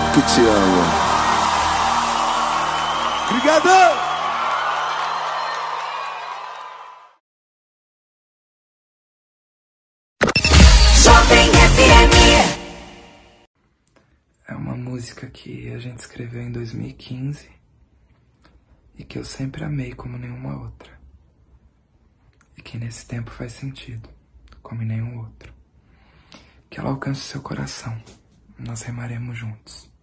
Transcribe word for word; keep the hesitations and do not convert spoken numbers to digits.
que te amo. Obrigado! É uma música que a gente escreveu em dois mil e quinze e que eu sempre amei como nenhuma outra. E que nesse tempo faz sentido, como em nenhum outro. Que ela alcance o seu coração. Nós remaremos juntos.